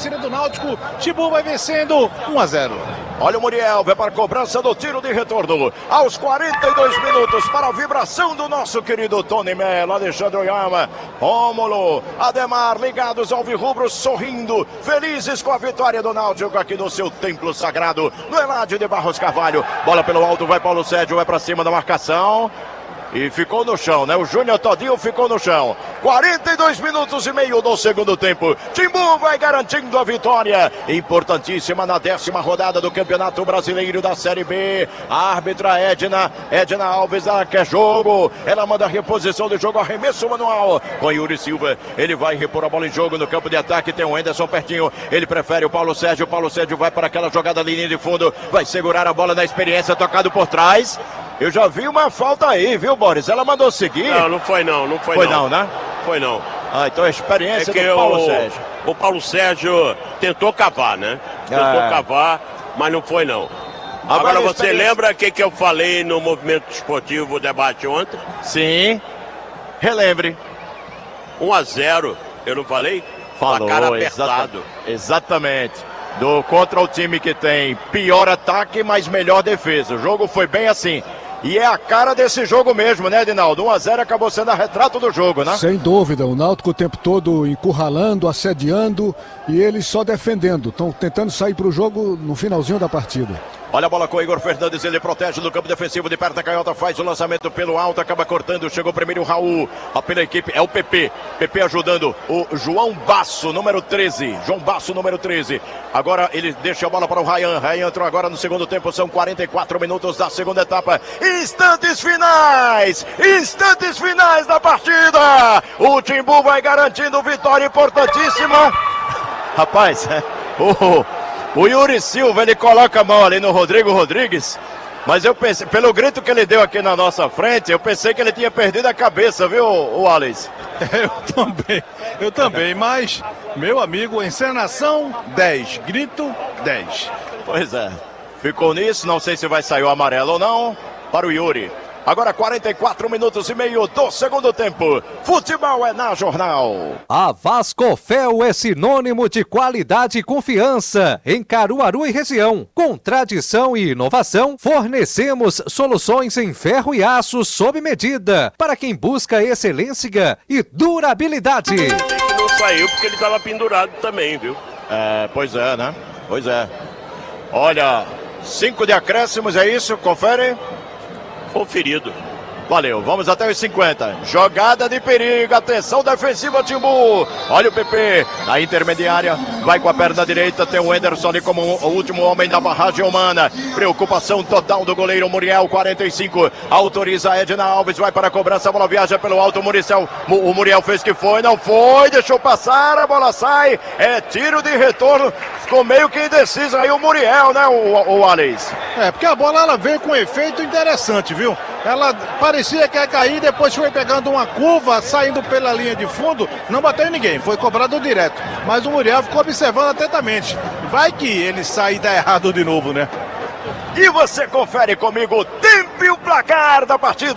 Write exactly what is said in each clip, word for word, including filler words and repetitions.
torcida do Náutico. Timbu vai vencendo um a zero. Olha o Muriel, vai para a cobrança do tiro de retorno. Aos quarenta e dois minutos, para a vibração do nosso querido Tony Mello, Alexandre Oyama, Rômulo, Ademar, ligados ao Alvirrubro, sorrindo, felizes com a vitória do Náutico aqui no seu templo sagrado, no Eládio de Barros Carvalho. Bola pelo alto, vai Paulo Sérgio, vai para cima da marcação. E ficou no chão, né? O Júnior Todinho ficou no chão. quarenta e dois minutos e meio do segundo tempo. Timbu vai garantindo a vitória. Importantíssima na décima rodada do Campeonato Brasileiro da Série B. A árbitra Edna, Edna Alves, ela quer jogo. Ela manda a reposição do jogo, arremesso manual. Com Yuri Silva, ele vai repor a bola em jogo no campo de ataque. Tem o Anderson pertinho. Ele prefere o Paulo Sérgio. O Paulo Sérgio vai para aquela jogada linha de fundo. Vai segurar a bola na experiência, tocado por trás. Eu já vi uma falta aí, viu, Boris? Ela mandou seguir. Não, não foi não, não foi, foi não. Foi não, né? Foi não. Ah, então a experiência é que do Paulo o, Sérgio. O Paulo Sérgio tentou cavar, né? Tentou é. cavar, mas não foi não. Agora, Agora você experiência... lembra o que, que eu falei no Movimento Esportivo Debate ontem? Sim. Relembre. um a zero, eu não falei? Falou, cara apertado. Exatamente. Do, contra o time que tem pior ataque, mas melhor defesa. O jogo foi bem assim. E é a cara desse jogo mesmo, né, Edinaldo? um a zero acabou sendo a retrato do jogo, né? Sem dúvida, o Náutico o tempo todo encurralando, assediando e eles só defendendo. Estão tentando sair para o jogo no finalzinho da partida. Olha a bola com o Igor Fernandes, ele protege no campo defensivo de perto da canhota, faz o lançamento pelo alto, acaba cortando, chegou primeiro o Raul, a pela equipe, é o P P, P P ajudando o João Basso, número treze, João Basso, número treze, agora ele deixa a bola para o Ryan, Ryan entrou agora no segundo tempo, são quarenta e quatro minutos da segunda etapa, instantes finais, instantes finais da partida, o Timbu vai garantindo vitória importantíssima, rapaz, o... O Yuri Silva, ele coloca a mão ali no Rodrigo Rodrigues, mas eu pensei, pelo grito que ele deu aqui na nossa frente, eu pensei que ele tinha perdido a cabeça, viu, o Alex? Eu também, eu também, mas, meu amigo, encenação dez, grito dez. Pois é, ficou nisso, não sei se vai sair o amarelo ou não, para o Yuri. Agora quarenta e quatro minutos e meio do segundo tempo. Futebol é na Jornal. A Vascofel é sinônimo de qualidade e confiança em Caruaru e região. Com tradição e inovação, fornecemos soluções em ferro e aço sob medida para quem busca excelência e durabilidade. Ele não saiu porque ele estava pendurado também, viu? É, pois é, né? Pois é. Olha, cinco de acréscimos, é isso? Confere. Conferido. Valeu, vamos até os cinquenta. Jogada de perigo, atenção defensiva, Timbu. Olha o P P na intermediária, vai com a perna direita, tem o Anderson ali como o último homem da barragem humana. Preocupação total do goleiro Muriel, quarenta e cinco. Autoriza a Edna Alves, vai para a cobrança, a bola viaja pelo alto, o Muriel, o Muriel fez que foi, não foi, deixou passar, a bola sai, é tiro de retorno. Ficou meio que indeciso aí o Muriel, né, o, o Alex? É, porque a bola ela veio com um efeito interessante, viu? Ela parecia que ia cair, depois foi pegando uma curva, saindo pela linha de fundo, não bateu em ninguém, foi cobrado direto. Mas o Muriel ficou observando atentamente. Vai que ele sai e dá errado de novo, né? E você confere comigo o tempo e o placar da partida.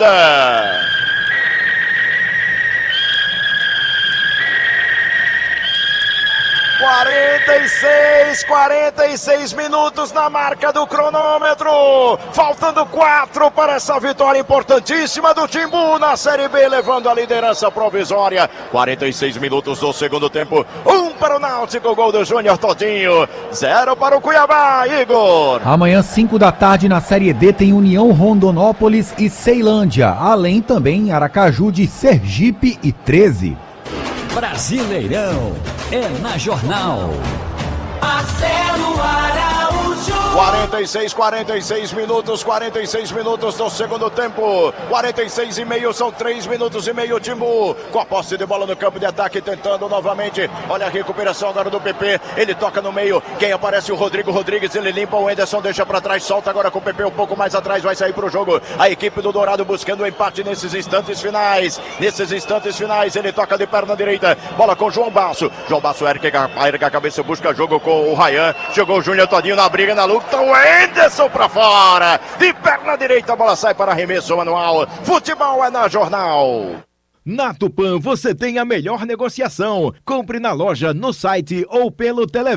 quarenta e seis, quarenta e seis minutos na marca do cronômetro. Faltando quatro para essa vitória importantíssima do Timbu na Série B, levando a liderança provisória. quarenta e seis minutos do segundo tempo. Um para o Náutico, gol do Júnior Todinho. Zero para o Cuiabá, Igor. Amanhã, cinco da tarde, na Série D, tem União Rondonópolis e Ceilândia. Além também Aracaju de Sergipe e treze. Brasileirão é na Jornal. Marcelo Araújo. quarenta e seis, quarenta e seis minutos, quarenta e seis minutos do segundo tempo. quarenta e seis e meio, são três minutos e meio. Timbu com a posse de bola no campo de ataque, tentando novamente. Olha a recuperação agora do P P. Ele toca no meio. Quem aparece? O Rodrigo Rodrigues. Ele limpa o Anderson, deixa pra trás, solta agora com o P P um pouco mais atrás. Vai sair pro jogo. A equipe do Dourado buscando o empate nesses instantes finais. Nesses instantes finais, ele toca de perna direita. Bola com João Basso. João Basso erga a cabeça, busca jogo com o Ryan. Chegou o Júnior Todinho na briga, na luta. O Anderson pra fora. De perna direita, a bola sai para arremesso manual. Futebol é na Jornal. Na Tupã você tem a melhor negociação. Compre na loja, no site ou pelo telefone.